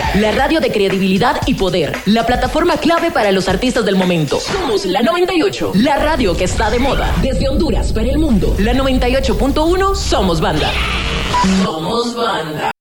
La radio de credibilidad y poder. La plataforma clave para los artistas del momento. Somos la 98. La radio que está de moda. Desde Honduras para el mundo. La 98.1 Somos Banda. Somos Banda.